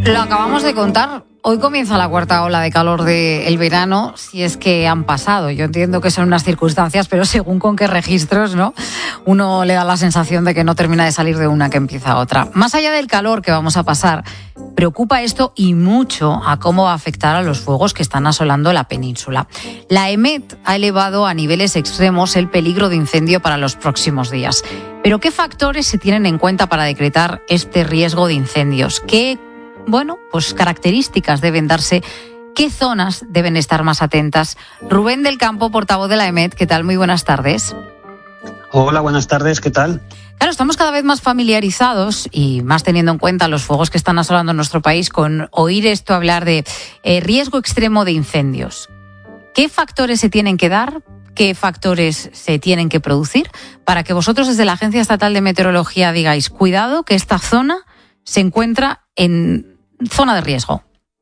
Lo acabamos de contar. Hoy comienza la cuarta ola de calor del verano, si es que han pasado. Yo entiendo que son unas circunstancias, pero según con qué registros, ¿no? Uno le da la sensación de que no termina de salir de una que empieza otra. Más allá del calor que vamos a pasar, preocupa esto y mucho a cómo va a afectar a los fuegos que están asolando la península. La EMET ha elevado a niveles extremos el peligro de incendio para los próximos días. Pero ¿qué factores se tienen en cuenta para decretar este riesgo de incendios? ¿Qué características deben darse? ¿Qué zonas deben estar más atentas? Rubén del Campo, portavoz de la EMET, ¿qué tal? Muy buenas tardes. Hola, buenas tardes, ¿qué tal? Claro, estamos cada vez más familiarizados y más teniendo en cuenta los fuegos que están asolando nuestro país con oír esto hablar de riesgo extremo de incendios. ¿Qué factores se tienen que dar? ¿Qué factores se tienen que producir para que vosotros desde la Agencia Estatal de Meteorología digáis, cuidado, que esta zona se encuentra en zona de riesgo?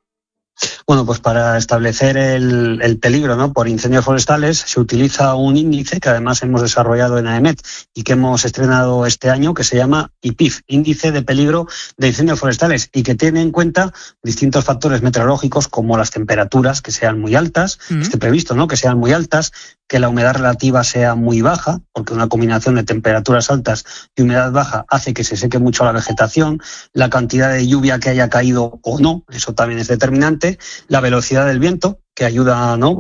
Bueno, pues para establecer el peligro, ¿no?, por incendios forestales se utiliza un índice que además hemos desarrollado en AEMET y que hemos estrenado este año, que se llama IPIF, Índice de Peligro de Incendios Forestales, y que tiene en cuenta distintos factores meteorológicos como las temperaturas, que sean muy altas, esté previsto, ¿no?, que sean muy altas, que la humedad relativa sea muy baja, porque una combinación de temperaturas altas y humedad baja hace que se seque mucho la vegetación, la cantidad de lluvia que haya caído o no, eso también es determinante, la velocidad del viento, que ayuda, ¿no?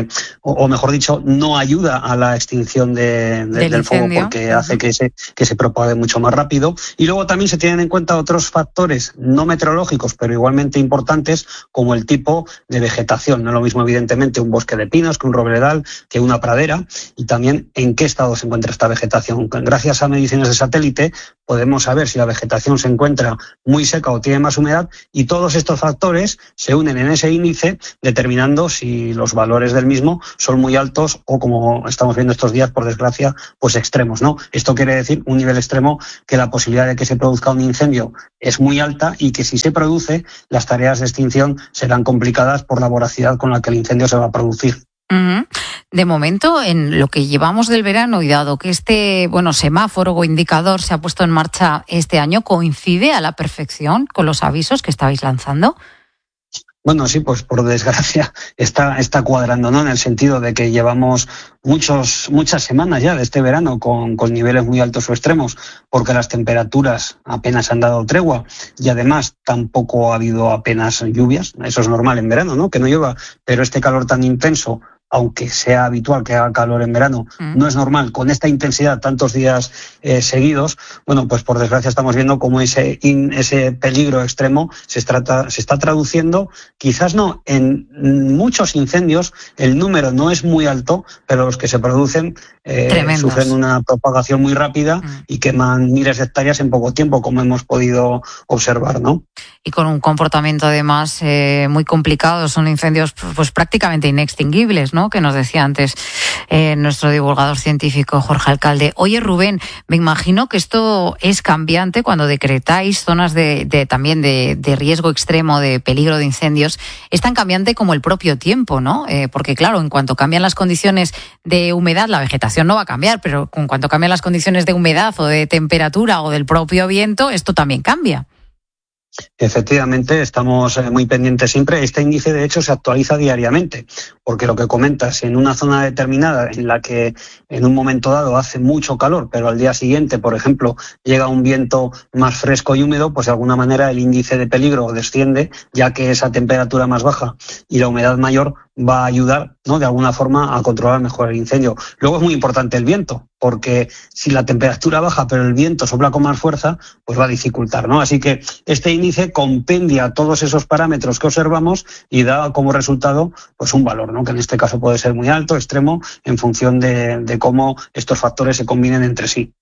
O mejor dicho, no ayuda a la extinción del fuego, porque hace que se propague mucho más rápido. Y luego también se tienen en cuenta otros factores no meteorológicos, pero igualmente importantes, como el tipo de vegetación. No es lo mismo, evidentemente, un bosque de pinos que un robledal, que una pradera, y también en qué estado se encuentra esta vegetación. Gracias a mediciones de satélite podemos saber si la vegetación se encuentra muy seca o tiene más humedad, y todos estos factores se unen en ese índice, determinando si los valores del mismo son muy altos o, como estamos viendo estos días, por desgracia, pues extremos, ¿no? Esto quiere decir un nivel extremo, que la posibilidad de que se produzca un incendio es muy alta y que si se produce, las tareas de extinción serán complicadas por la voracidad con la que el incendio se va a producir. De momento, en lo que llevamos del verano, y dado que este semáforo o indicador se ha puesto en marcha este año, ¿coincide a la perfección con los avisos que estabais lanzando? Bueno, sí, pues por desgracia está cuadrando, ¿no? En el sentido de que llevamos muchas semanas ya de este verano con niveles muy altos o extremos, porque las temperaturas apenas han dado tregua y además tampoco ha habido apenas lluvias. Eso es normal en verano, ¿no?, que no llueva, pero este calor tan intenso, aunque sea habitual que haga calor en verano, no es normal con esta intensidad tantos días seguidos. Bueno, pues por desgracia estamos viendo cómo ese peligro extremo se está traduciendo, quizás no en muchos incendios, el número no es muy alto, pero los que se producen sufren una propagación muy rápida y queman miles de hectáreas en poco tiempo, como hemos podido observar, ¿no? Y con un comportamiento además muy complicado, son incendios pues prácticamente inextinguibles, ¿no?, que nos decía antes nuestro divulgador científico Jorge Alcalde. Oye, Rubén, me imagino que esto es cambiante cuando decretáis zonas también de riesgo extremo, de peligro de incendios. Es tan cambiante como el propio tiempo, ¿no? Porque claro, en cuanto cambian las condiciones de humedad, la vegetación no va a cambiar, pero en cuanto cambian las condiciones de humedad o de temperatura o del propio viento, esto también cambia. Efectivamente, estamos muy pendientes siempre. Este índice, de hecho, se actualiza diariamente, porque lo que comentas, en una zona determinada en la que en un momento dado hace mucho calor, pero al día siguiente, por ejemplo, llega un viento más fresco y húmedo, pues de alguna manera el índice de peligro desciende, ya que esa temperatura más baja y la humedad mayor va a ayudar, ¿no?, de alguna forma a controlar mejor el incendio. Luego es muy importante el viento, porque si la temperatura baja pero el viento sopla con más fuerza, pues va a dificultar, ¿no? Así que este índice compendia todos esos parámetros que observamos y da como resultado pues un valor, ¿no?, que en este caso puede ser muy alto, extremo, en función de cómo estos factores se combinen entre sí.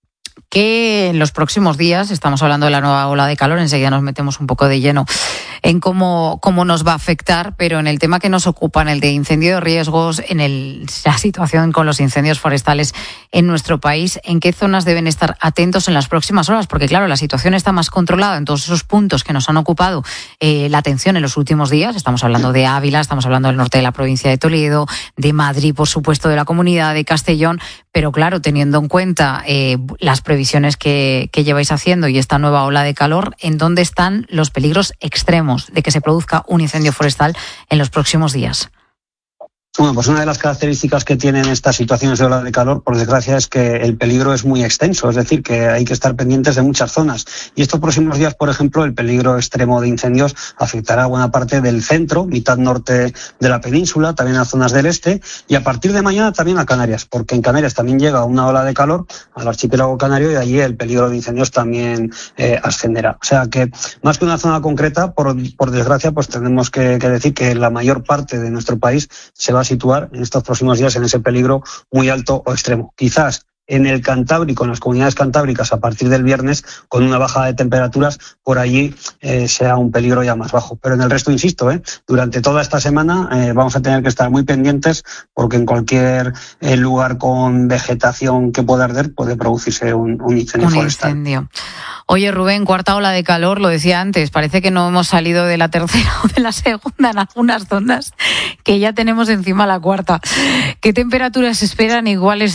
Que en los próximos días, estamos hablando de la nueva ola de calor, enseguida nos metemos un poco de lleno en cómo nos va a afectar, pero en el tema que nos ocupa, en el de incendio de riesgos, la situación con los incendios forestales en nuestro país, ¿en qué zonas deben estar atentos en las próximas horas? Porque claro, la situación está más controlada en todos esos puntos que nos han ocupado la atención en los últimos días. Estamos hablando de Ávila, estamos hablando del norte de la provincia de Toledo, de Madrid, por supuesto, de la Comunidad de Castellón, pero claro, teniendo en cuenta las las previsiones que lleváis haciendo y esta nueva ola de calor, ¿en dónde están los peligros extremos de que se produzca un incendio forestal en los próximos días? Bueno, pues una de las características que tienen estas situaciones de ola de calor, por desgracia, es que el peligro es muy extenso, es decir, que hay que estar pendientes de muchas zonas. Y estos próximos días, por ejemplo, el peligro extremo de incendios afectará a buena parte del centro, mitad norte de la península, también a zonas del este, y a partir de mañana también a Canarias, porque en Canarias también llega una ola de calor al archipiélago canario y allí el peligro de incendios también ascenderá. O sea que, más que una zona concreta, por desgracia, pues tenemos que decir que la mayor parte de nuestro país se va a situar en estos próximos días en ese peligro muy alto o extremo. Quizás en el Cantábrico, en las comunidades cantábricas, a partir del viernes, con una bajada de temperaturas, por allí sea un peligro ya más bajo. Pero en el resto, insisto, durante toda esta semana vamos a tener que estar muy pendientes porque en cualquier lugar con vegetación que pueda arder puede producirse un incendio forestal. Incendio. Oye, Rubén, cuarta ola de calor, lo decía antes, parece que no hemos salido de la tercera o de la segunda en algunas zonas, que ya tenemos encima la cuarta. ¿Qué temperaturas esperan y cuáles,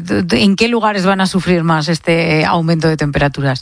en qué lugares van a sufrir más este aumento de temperaturas?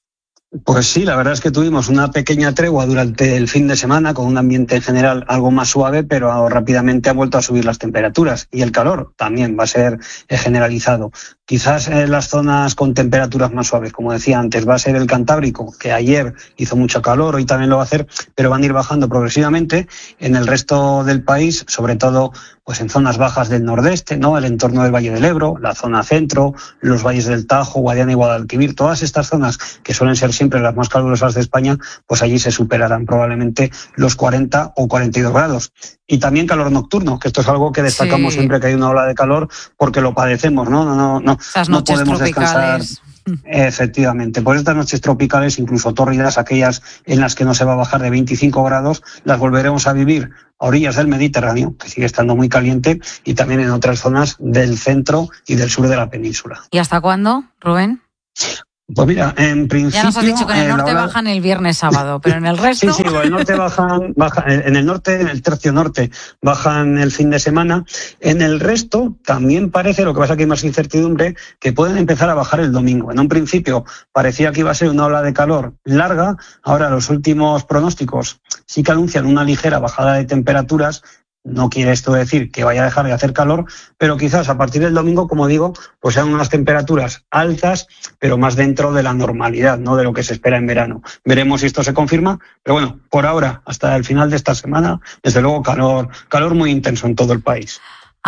Pues sí, la verdad es que tuvimos una pequeña tregua durante el fin de semana con un ambiente en general algo más suave, pero rápidamente ha vuelto a subir las temperaturas y el calor también va a ser generalizado. Quizás en las zonas con temperaturas más suaves, como decía antes, va a ser el Cantábrico, que ayer hizo mucho calor, hoy también lo va a hacer, pero van a ir bajando progresivamente. En el resto del país, sobre todo pues en zonas bajas del nordeste, ¿no? El entorno del Valle del Ebro, la zona centro, los valles del Tajo, Guadiana y Guadalquivir, todas estas zonas que suelen ser siempre las más calurosas de España, pues allí se superarán probablemente los 40 o 42 grados. Y también calor nocturno, que esto es algo que destacamos siempre que hay una ola de calor, porque lo padecemos, ¿no? Esas noches podemos tropicales. Descansar. Efectivamente, pues estas noches tropicales, incluso tórridas, aquellas en las que no se va a bajar de 25 grados, las volveremos a vivir a orillas del Mediterráneo, que sigue estando muy caliente, y también en otras zonas del centro y del sur de la península. ¿Y hasta cuándo, Rubén? Pues mira, en principio... Ya nos has dicho que en el norte bajan el viernes sábado, pero en el resto... Sí, el norte bajan, en el norte, en el tercio norte, bajan el fin de semana. En el resto también parece, lo que pasa que hay más incertidumbre, que pueden empezar a bajar el domingo. En un principio parecía que iba a ser una ola de calor larga, ahora los últimos pronósticos sí que anuncian una ligera bajada de temperaturas. No quiere esto decir que vaya a dejar de hacer calor, pero quizás a partir del domingo, como digo, pues sean unas temperaturas altas, pero más dentro de la normalidad, no de lo que se espera en verano. Veremos si esto se confirma, pero bueno, por ahora, hasta el final de esta semana, desde luego calor muy intenso en todo el país.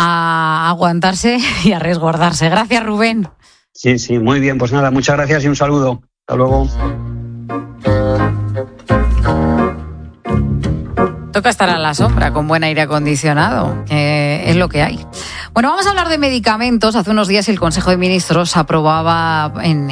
A aguantarse y a resguardarse. Gracias, Rubén. Sí, muy bien, pues nada, muchas gracias y un saludo. Hasta luego. Toca estar a la sombra con buen aire acondicionado, es lo que hay. Bueno, vamos a hablar de medicamentos. Hace unos días el Consejo de Ministros aprobaba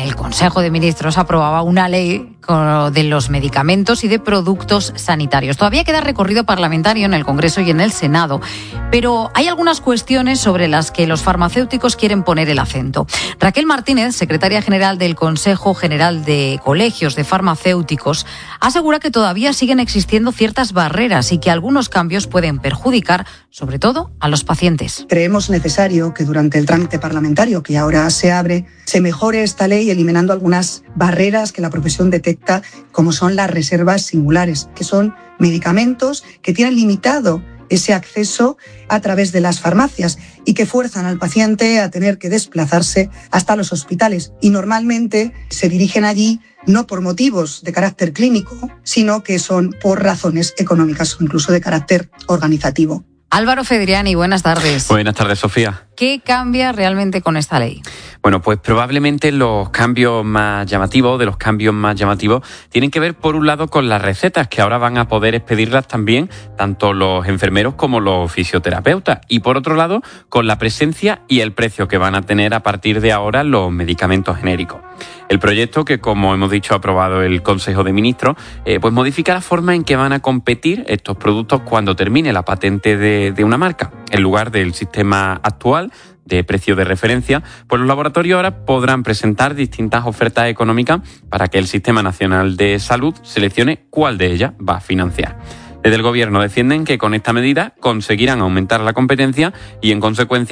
una ley de los medicamentos y de productos sanitarios. Todavía queda recorrido parlamentario en el Congreso y en el Senado, pero hay algunas cuestiones sobre las que los farmacéuticos quieren poner el acento. Raquel Martínez, secretaria general del Consejo General de Colegios de Farmacéuticos, asegura que todavía siguen existiendo ciertas barreras y que algunos cambios pueden perjudicar, sobre todo, a los pacientes. Creemos necesario que durante el trámite parlamentario que ahora se abre, se mejore esta ley eliminando algunas barreras que la profesión detecta, como son las reservas singulares, que son medicamentos que tienen limitado ese acceso a través de las farmacias y que fuerzan al paciente a tener que desplazarse hasta los hospitales. Y normalmente se dirigen allí no por motivos de carácter clínico, sino que son por razones económicas o incluso de carácter organizativo. Álvaro Fedriani, buenas tardes. Buenas tardes, Sofía. ¿Qué cambia realmente con esta ley? Bueno, pues probablemente los cambios más llamativos, tienen que ver, por un lado, con las recetas, que ahora van a poder expedirlas también tanto los enfermeros como los fisioterapeutas. Y por otro lado, con la presencia y el precio que van a tener a partir de ahora los medicamentos genéricos. El proyecto, que como hemos dicho ha aprobado el Consejo de Ministros, pues modifica la forma en que van a competir estos productos cuando termine la patente de una marca. En lugar del sistema actual de precio de referencia, pues los laboratorios ahora podrán presentar distintas ofertas económicas para que el Sistema Nacional de Salud seleccione cuál de ellas va a financiar. Desde el Gobierno defienden que con esta medida conseguirán aumentar la competencia y, en consecuencia, que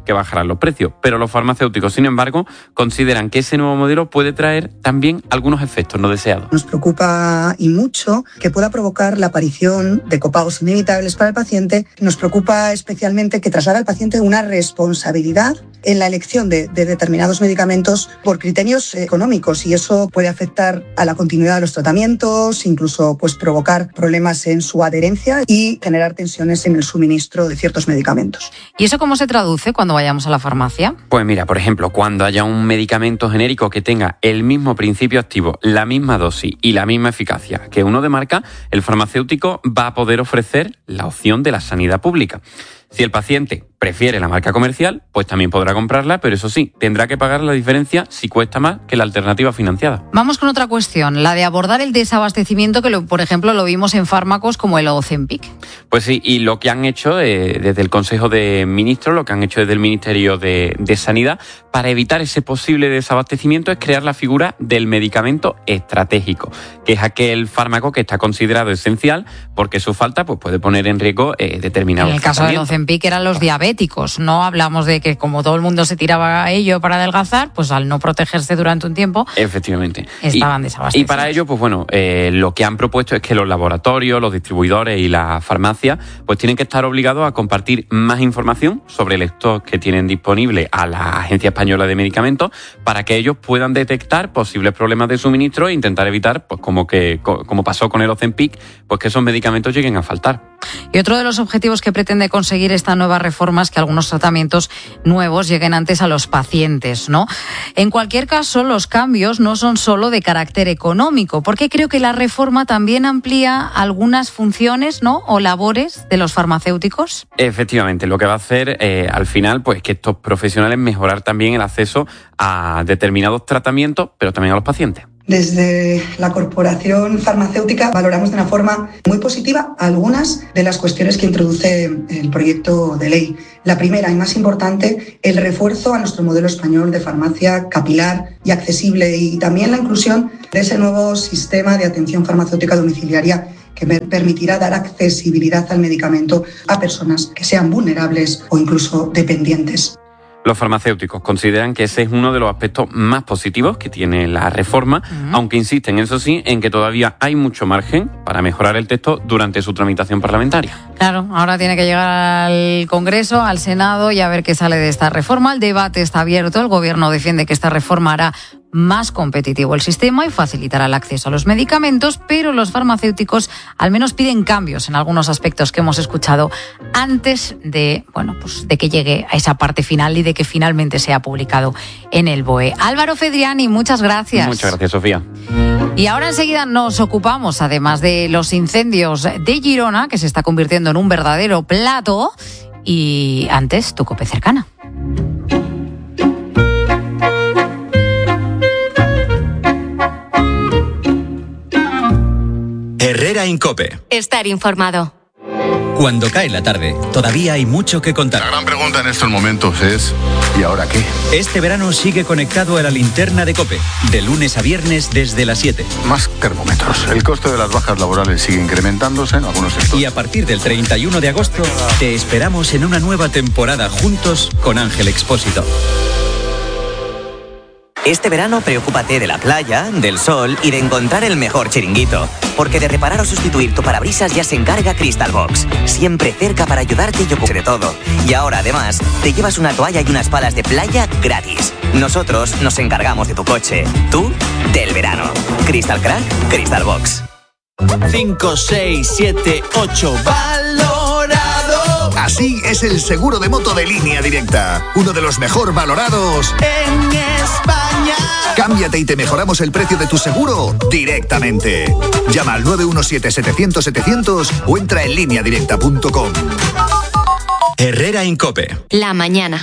que bajarán los precios. Pero los farmacéuticos, sin embargo, consideran que ese nuevo modelo puede traer también algunos efectos no deseados. Nos preocupa y mucho que pueda provocar la aparición de copagos inevitables para el paciente. Nos preocupa especialmente que traslade al paciente una responsabilidad en la elección de determinados medicamentos por criterios económicos, y eso puede afectar a la continuidad de los tratamientos, incluso provocar problemas en su adherencia y generar tensiones en el suministro de ciertos medicamentos. ¿Y eso cómo se traduce cuando vayamos a la farmacia? Pues mira, por ejemplo, cuando haya un medicamento genérico que tenga el mismo principio activo, la misma dosis y la misma eficacia que uno de marca, el farmacéutico va a poder ofrecer la opción de la sanidad pública. Si el paciente prefiere la marca comercial, pues también podrá comprarla, pero eso sí, tendrá que pagar la diferencia si cuesta más que la alternativa financiada. Vamos con otra cuestión, la de abordar el desabastecimiento que, por ejemplo, lo vimos en fármacos como el Ozempic. Pues sí, y lo que han hecho desde el Consejo de Ministros, lo que han hecho desde el Ministerio de Sanidad, para evitar ese posible desabastecimiento es crear la figura del medicamento estratégico, que es aquel fármaco que está considerado esencial porque su falta puede poner en riesgo determinados tratamientos. En el caso del Ozempic eran los diabéticos, no hablamos de que como todo el mundo se tiraba a ello para adelgazar, pues al no protegerse durante un tiempo, efectivamente, estaban desabastecidos. Y para ello, lo que han propuesto es que los laboratorios, los distribuidores y las farmacias tienen que estar obligados a compartir más información sobre el stock que tienen disponible a la Agencia Española de Medicamentos para que ellos puedan detectar posibles problemas de suministro e intentar evitar, como pasó con el Ozempic, que esos medicamentos lleguen a faltar. Y otro de los objetivos que pretende conseguir esta nueva reforma es que algunos tratamientos nuevos lleguen antes a los pacientes, ¿no? En cualquier caso, los cambios no son solo de carácter económico, porque creo que la reforma también amplía algunas funciones, ¿no?, o labores de los farmacéuticos. Efectivamente, lo que va a hacer al final, que estos profesionales mejorar también el acceso a determinados tratamientos, pero también a los pacientes. Desde la Corporación Farmacéutica valoramos de una forma muy positiva algunas de las cuestiones que introduce el proyecto de ley. La primera y más importante, el refuerzo a nuestro modelo español de farmacia capilar y accesible, y también la inclusión de ese nuevo sistema de atención farmacéutica domiciliaria que permitirá dar accesibilidad al medicamento a personas que sean vulnerables o incluso dependientes. Los farmacéuticos consideran que ese es uno de los aspectos más positivos que tiene la reforma, aunque insisten, eso sí, en que todavía hay mucho margen para mejorar el texto durante su tramitación parlamentaria. Claro, ahora tiene que llegar al Congreso, al Senado, y a ver qué sale de esta reforma. El debate está abierto, el Gobierno defiende que esta reforma hará más competitivo el sistema y facilitará el acceso a los medicamentos, pero los farmacéuticos al menos piden cambios en algunos aspectos que hemos escuchado antes de, de que llegue a esa parte final y de que finalmente sea publicado en el BOE. Álvaro Fedriani, muchas gracias. Muchas gracias, Sofía. Y ahora enseguida nos ocupamos, además de los incendios de Girona, que se está convirtiendo en un verdadero plato, y antes tu COPE cercana. Herrera en COPE. Estar informado. Cuando cae la tarde, todavía hay mucho que contar. La gran pregunta en estos momentos es ¿y ahora qué? Este verano sigue conectado a la linterna de COPE, de lunes a viernes desde las 7. Más termómetros. El coste de las bajas laborales sigue incrementándose en algunos sectores. Y a partir del 31 de agosto, te esperamos en una nueva temporada juntos con Ángel Expósito. Este verano preocúpate de la playa, del sol y de encontrar el mejor chiringuito. Porque de reparar o sustituir tu parabrisas ya se encarga Crystal Box. Siempre cerca para ayudarte y ocuparse de todo. Y ahora además te llevas una toalla y unas palas de playa gratis. Nosotros nos encargamos de tu coche. Tú, del verano. Crystal Crack, Crystal Box. 5, 6, 7, 8, valorado. Así es el seguro de moto de Línea Directa. Uno de los mejor valorados en España. Cámbiate y te mejoramos el precio de tu seguro directamente. Llama al 917-700-700 o entra en lineadirecta.com. Herrera en COPE. La mañana.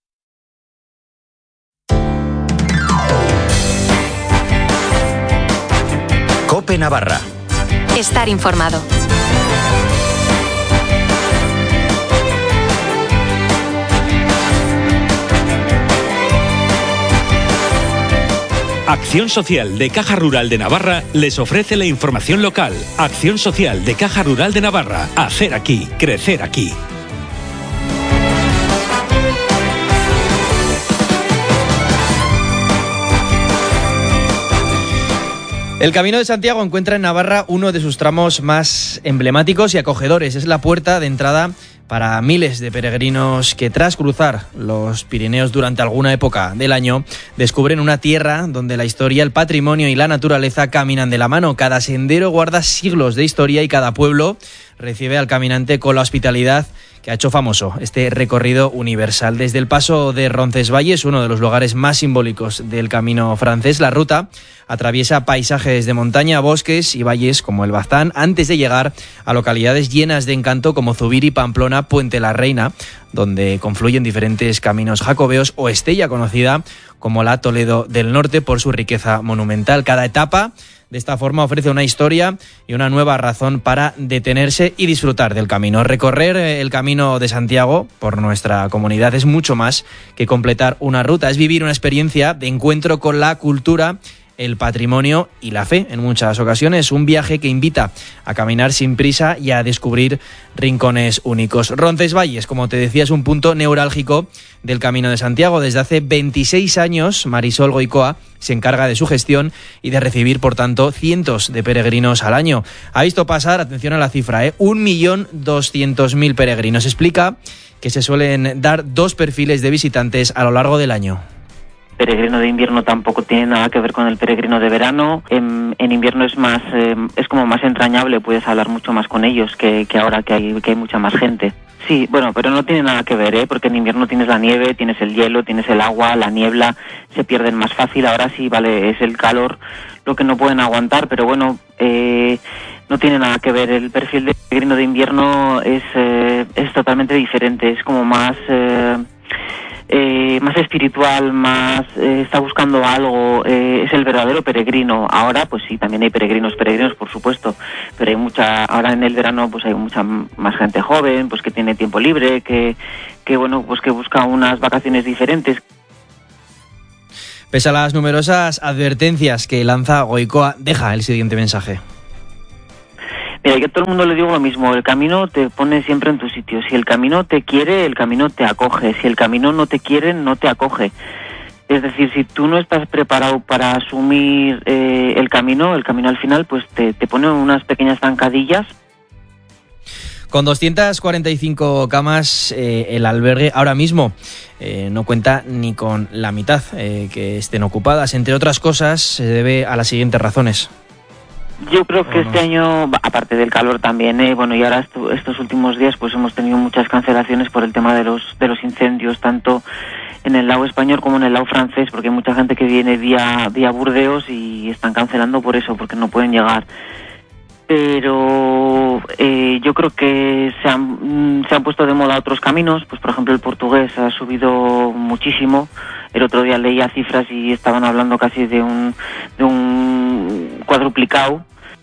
COPE Navarra. Estar informado. Acción Social de Caja Rural de Navarra les ofrece la información local. Acción Social de Caja Rural de Navarra. Hacer aquí, crecer aquí. El Camino de Santiago encuentra en Navarra uno de sus tramos más emblemáticos y acogedores. Es la puerta de entrada para miles de peregrinos que, tras cruzar los Pirineos durante alguna época del año, descubren una tierra donde la historia, el patrimonio y la naturaleza caminan de la mano. Cada sendero guarda siglos de historia y cada pueblo recibe al caminante con la hospitalidad que ha hecho famoso este recorrido universal. Desde el paso de Roncesvalles, uno de los lugares más simbólicos del camino francés, la ruta atraviesa paisajes de montaña, bosques y valles como el Baztán, antes de llegar a localidades llenas de encanto como Zubiri, Pamplona, Puente la Reina, donde confluyen diferentes caminos jacobeos, o Estella, conocida como la Toledo del Norte por su riqueza monumental. Cada etapa de esta forma ofrece una historia y una nueva razón para detenerse y disfrutar del camino. Recorrer el Camino de Santiago por nuestra comunidad es mucho más que completar una ruta, es vivir una experiencia de encuentro con la cultura, el patrimonio y la fe. En muchas ocasiones, un viaje que invita a caminar sin prisa y a descubrir rincones únicos. Roncesvalles, como te decía, es un punto neurálgico del Camino de Santiago. Desde hace 26 años, Marisol Goicoa se encarga de su gestión y de recibir, por tanto, cientos de peregrinos al año. Ha visto pasar, atención a la cifra, 1.200.000 peregrinos. Explica que se suelen dar dos perfiles de visitantes a lo largo del año. Peregrino de invierno tampoco tiene nada que ver con el peregrino de verano. En invierno es más, es como más entrañable, puedes hablar mucho más con ellos que ahora que hay mucha más gente. Sí, bueno, pero no tiene nada que ver, porque en invierno tienes la nieve, tienes el hielo, tienes el agua, la niebla, se pierden más fácil. Ahora sí, vale, es el calor lo que no pueden aguantar, pero bueno, no tiene nada que ver. El perfil de peregrino de invierno es totalmente diferente, es como más espiritual, más está buscando algo, es el verdadero peregrino. Ahora pues sí, también hay peregrinos por supuesto, pero hay ahora en el verano pues hay mucha más gente joven, pues que tiene tiempo libre, que bueno, pues que busca unas vacaciones diferentes. Pese a las numerosas advertencias que lanza Goicoa, deja el siguiente mensaje. Mira, yo a todo el mundo le digo lo mismo, el camino te pone siempre en tu sitio. Si el camino te quiere, el camino te acoge. Si el camino no te quiere, no te acoge. Es decir, si tú no estás preparado para asumir el camino al final pues te pone unas pequeñas zancadillas. Con 245 camas, el albergue ahora mismo no cuenta ni con la mitad que estén ocupadas. Entre otras cosas, se debe a las siguientes razones. Yo creo que este año, aparte del calor también, bueno, y ahora estos últimos días pues hemos tenido muchas cancelaciones por el tema de los incendios, tanto en el lado español como en el lado francés, porque hay mucha gente que viene vía Burdeos y están cancelando por eso, porque no pueden llegar. Pero yo creo que se han puesto de moda otros caminos, pues por ejemplo el portugués ha subido muchísimo. El otro día leía cifras y estaban hablando casi de un cuadruplicado.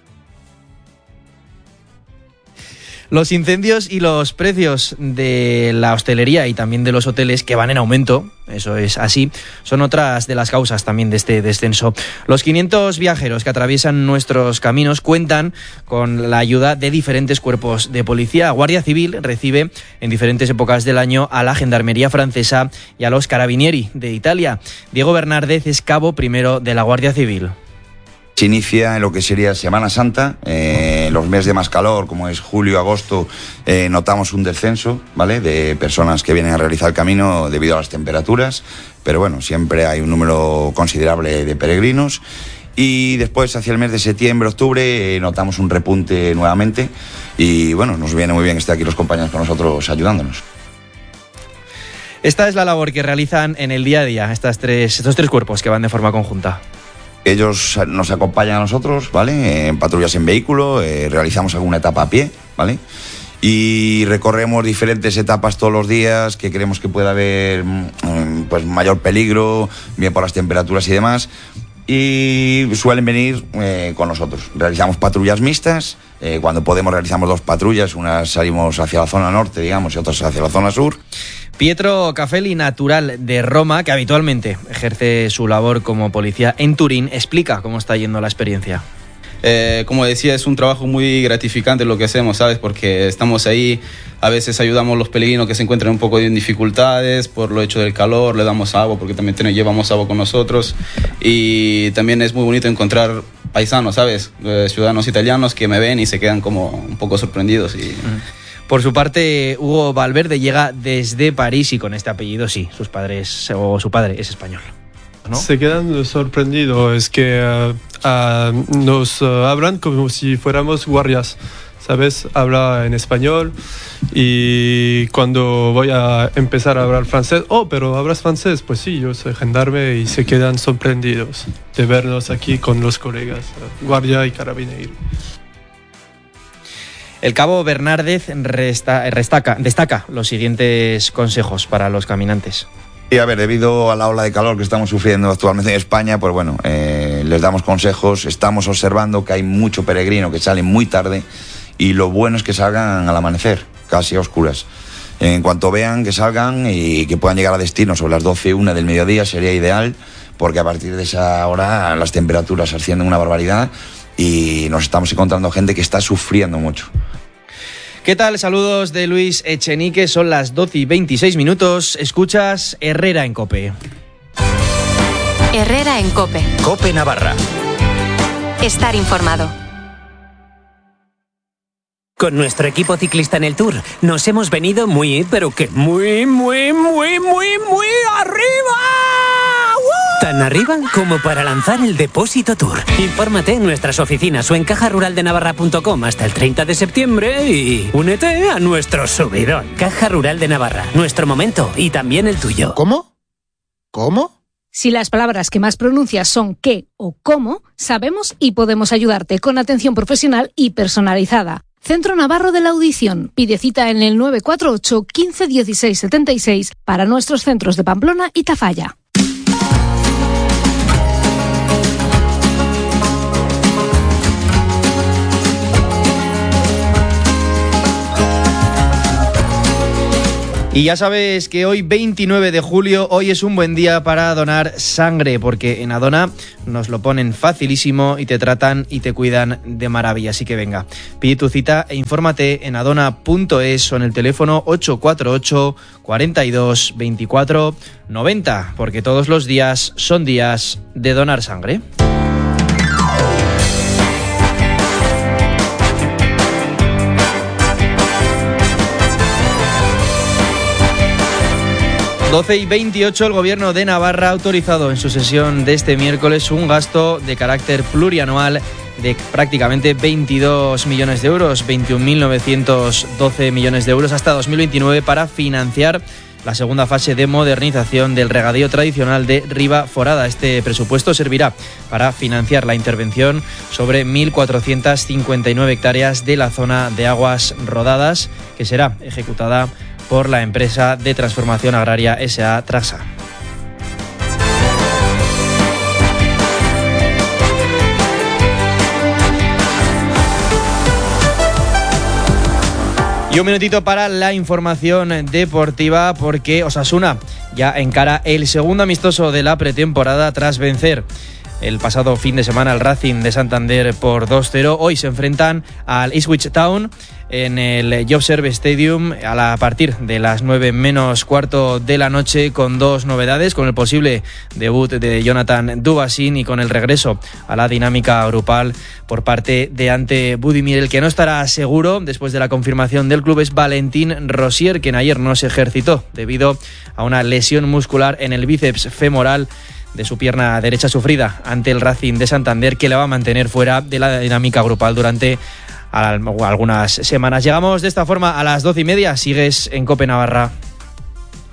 Los incendios y los precios de la hostelería y también de los hoteles, que van en aumento, eso es así, son otras de las causas también de este descenso. Los 500 viajeros que atraviesan nuestros caminos cuentan con la ayuda de diferentes cuerpos de policía. Guardia Civil recibe en diferentes épocas del año a la Gendarmería francesa y a los Carabinieri de Italia. Diego Bernardez es cabo primero de la Guardia Civil. Se inicia en lo que sería Semana Santa, los meses de más calor, como es julio, agosto, notamos un descenso, ¿vale?, de personas que vienen a realizar el camino debido a las temperaturas, pero bueno, siempre hay un número considerable de peregrinos. Y después, hacia el mes de septiembre, octubre, notamos un repunte nuevamente y bueno, nos viene muy bien que estén aquí los compañeros con nosotros ayudándonos. Esta es la labor que realizan en el día a día estos tres cuerpos que van de forma conjunta. Ellos nos acompañan a nosotros, ¿vale?, en patrullas en vehículo, realizamos alguna etapa a pie, ¿vale?, y recorremos diferentes etapas todos los días que creemos que puede haber pues mayor peligro, bien por las temperaturas y demás, y suelen venir con nosotros. Realizamos patrullas mixtas, cuando podemos realizamos 2 patrullas, unas salimos hacia la zona norte, digamos, y otras hacia la zona sur. Pietro Cafelli, natural de Roma, que habitualmente ejerce su labor como policía en Turín, explica cómo está yendo la experiencia. Como decía, es un trabajo muy gratificante lo que hacemos, ¿sabes? Porque estamos ahí, a veces ayudamos a los peregrinos que se encuentran un poco en dificultades por lo hecho del calor, le damos agua porque también llevamos agua con nosotros, y también es muy bonito encontrar paisanos, ¿sabes? Ciudadanos italianos que me ven y se quedan como un poco sorprendidos. Por su parte, Hugo Valverde llega desde París y con este apellido sí, sus padres o su padre es español, ¿no? Se quedan sorprendidos, es que nos hablan como si fuéramos guardias, ¿sabes? Habla en español y cuando voy a empezar a hablar francés, pero ¿hablas francés? Pues sí, yo soy gendarme, y se quedan sorprendidos de vernos aquí con los colegas, guardia y carabinero. El cabo Bernárdez destaca los siguientes consejos para los caminantes. Y a ver, debido a la ola de calor que estamos sufriendo actualmente en España, pues bueno, les damos consejos. Estamos observando que hay mucho peregrino que sale muy tarde y lo bueno es que salgan al amanecer, casi a oscuras. En cuanto vean que salgan y que puedan llegar a destino sobre las 12, 1 del mediodía sería ideal, porque a partir de esa hora las temperaturas ascienden una barbaridad y nos estamos encontrando gente que está sufriendo mucho. ¿Qué tal? Saludos de Luis Echenique, son las 12:26. Escuchas Herrera en COPE. Herrera en COPE. COPE Navarra. Estar informado. Con nuestro equipo ciclista en el Tour nos hemos venido muy, pero que muy arriba. Tan arriba como para lanzar el Depósito Tour. Infórmate en nuestras oficinas o en cajaruraldenavarra.com hasta el 30 de septiembre y únete a nuestro subidón. Caja Rural de Navarra, nuestro momento y también el tuyo. ¿Cómo? Si las palabras que más pronuncias son qué o cómo, sabemos y podemos ayudarte con atención profesional y personalizada. Centro Navarro de la Audición. Pide cita en el 948 15 16 76 para nuestros centros de Pamplona y Tafalla. Y ya sabes que hoy, 29 de julio, hoy es un buen día para donar sangre, porque en Adona nos lo ponen facilísimo y te tratan y te cuidan de maravilla. Así que venga, pide tu cita e infórmate en adona.es o en el teléfono 848 42 24 90, porque todos los días son días de donar sangre. Doce y 28, el Gobierno de Navarra ha autorizado en su sesión de este miércoles un gasto de carácter plurianual de prácticamente 22 millones de euros, 21.912 millones de euros hasta 2029 para financiar la segunda fase de modernización del regadío tradicional de Riba Forada. Este presupuesto servirá para financiar la intervención sobre 1.459 hectáreas de la zona de aguas rodadas, que será ejecutada por la empresa de transformación agraria S.A. Trasa. Y un minutito para la información deportiva, porque Osasuna ya encara el segundo amistoso de la pretemporada tras vencer el pasado fin de semana al Racing de Santander por 2-0. Hoy se enfrentan al Ipswich Town en el JobServe Stadium a partir de las 9 menos cuarto de la noche, con dos novedades, con el posible debut de Jonathan Dubasín y con el regreso a la dinámica grupal por parte de Ante Budimir. El que no estará seguro después de la confirmación del club es Valentín Rosier, quien ayer no se ejercitó debido a una lesión muscular en el bíceps femoral de su pierna derecha sufrida ante el Racing de Santander, que la va a mantener fuera de la dinámica grupal durante algunas semanas. Llegamos de esta forma a las 12:30. Sigues en COPE Navarra.